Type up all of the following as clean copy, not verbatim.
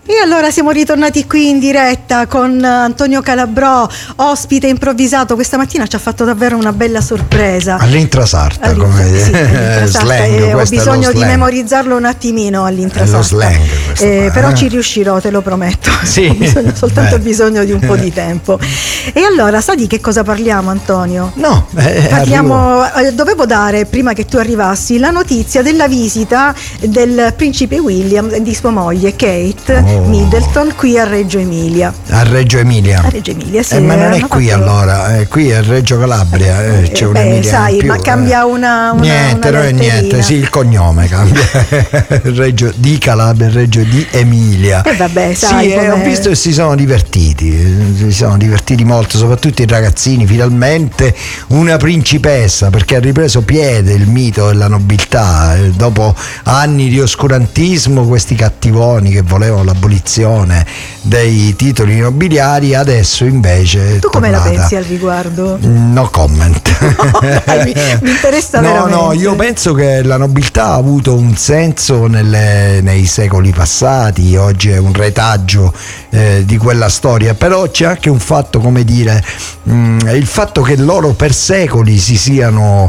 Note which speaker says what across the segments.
Speaker 1: E allora siamo ritornati qui in diretta con Antonio Calabrò, ospite improvvisato. Questa mattina ci ha fatto davvero una bella sorpresa.
Speaker 2: All'intrasarta, come
Speaker 1: slang, ho bisogno di memorizzarlo un attimino all'intrasarta.
Speaker 2: È lo slang
Speaker 1: però ci riuscirò, te lo prometto.
Speaker 2: Sì.
Speaker 1: Ho soltanto bisogno di un po' di tempo. E allora, sai di che cosa parliamo, Antonio?
Speaker 2: No,
Speaker 1: dovevo dare, prima che tu arrivassi, la notizia della visita del principe William e di sua moglie Kate Middleton qui a Reggio Emilia.
Speaker 2: A Reggio Emilia?
Speaker 1: A Reggio Emilia, sì.
Speaker 2: Ma non è qui allora, qui a Reggio Calabria, c'è un'Emilia
Speaker 1: sai,
Speaker 2: più,
Speaker 1: ma cambia
Speaker 2: niente, non è niente, sì, il cognome cambia. Reggio di Calabria, Reggio di Emilia.
Speaker 1: Vabbè, sai,
Speaker 2: sì, ho visto che si sono divertiti molto, soprattutto i ragazzini. Finalmente una principessa, perché ha ripreso piede il mito della nobiltà dopo anni di oscurantismo. Questi cattivoni che volevano l'abolizione dei titoli nobiliari, adesso invece
Speaker 1: tu come la pensi al riguardo?
Speaker 2: No comment.
Speaker 1: No, dai, mi interessa veramente.
Speaker 2: No, io penso che la nobiltà ha avuto un senso nei secoli passati, oggi è un retaggio di quella storia, però c'è anche un fatto, come dire, il fatto che loro per secoli si siano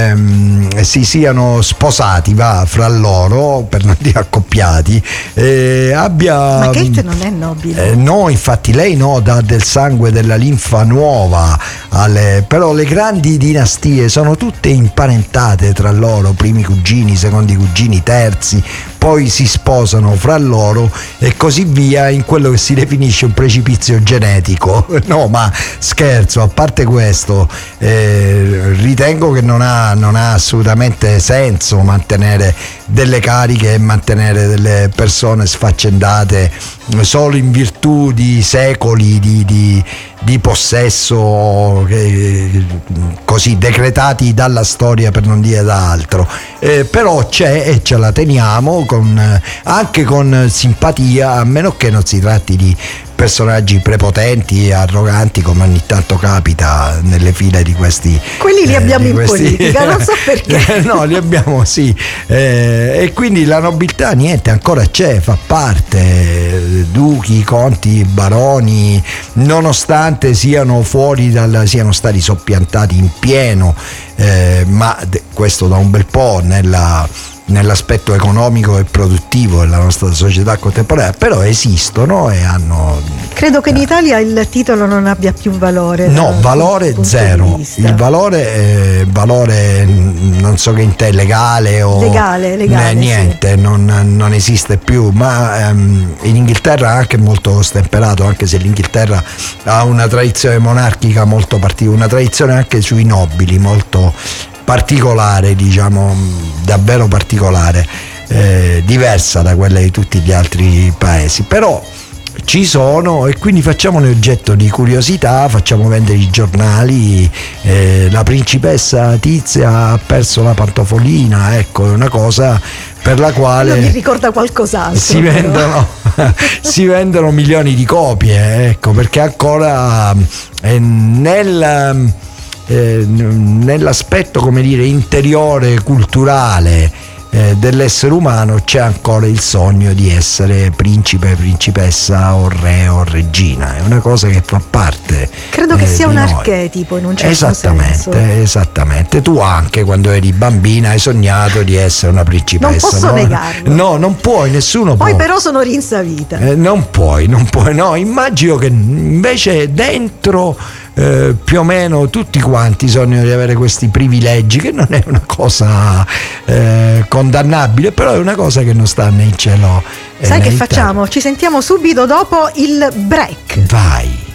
Speaker 2: sposati fra loro, per non dire accoppiati,
Speaker 1: ma Kate non è nobile?
Speaker 2: No, infatti lei dà del sangue, della linfa nuova, però le grandi dinastie sono tutte imparentate tra loro, primi cugini, secondi cugini, terzi, poi si sposano fra loro e così via, in quello che si definisce un precipizio genetico. No, ma scherzo, a parte questo, ritengo che non ha assolutamente senso mantenere delle cariche e mantenere delle persone sfaccendate solo in virtù di secoli di possesso così decretati dalla storia, per non dire da altro. Però c'è e ce la teniamo anche con simpatia, a meno che non si tratti di personaggi prepotenti e arroganti, come ogni tanto capita nelle file di questi.
Speaker 1: Quelli li abbiamo in politica, non so perché.
Speaker 2: No, li abbiamo, sì. E quindi la nobiltà, niente, ancora c'è, fa parte, duchi, conti, baroni, nonostante siano siano stati soppiantati in pieno, ma questo da un bel po' nell'aspetto economico e produttivo della nostra società contemporanea, però esistono e hanno.
Speaker 1: Credo che in Italia il titolo non abbia più valore.
Speaker 2: No, valore zero. Il valore non so che in te, legale o
Speaker 1: legale
Speaker 2: niente,
Speaker 1: sì.
Speaker 2: non esiste più, ma in Inghilterra è anche molto stemperato, anche se l'Inghilterra ha una tradizione monarchica molto particolare, una tradizione anche sui nobili molto particolare, diciamo, davvero particolare, diversa da quella di tutti gli altri paesi, però ci sono, e quindi facciamone oggetto di curiosità, facciamo vendere i giornali, la principessa Tizia ha perso la pantofolina, ecco, è una cosa per la quale
Speaker 1: non mi ricorda quall'os'altro,
Speaker 2: si vendono milioni di copie, ecco, perché ancora nell'aspetto, come dire, interiore, culturale dell'essere umano c'è ancora il sogno di essere principe, principessa o re o regina. È una cosa che fa parte,
Speaker 1: credo che sia un
Speaker 2: noi.
Speaker 1: Archetipo in un certo senso.
Speaker 2: Esattamente, tu anche quando eri bambina hai sognato di essere una principessa.
Speaker 1: Non posso negarlo.
Speaker 2: No, non puoi, nessuno
Speaker 1: poi
Speaker 2: può.
Speaker 1: Però sono rinsavita.
Speaker 2: Non puoi, no, immagino che invece dentro più o meno tutti quanti sognano di avere questi privilegi, che non è una cosa condannabile, però è una cosa che non sta né in cielo.
Speaker 1: Sai che facciamo? Ci sentiamo subito dopo il break.
Speaker 2: Vai.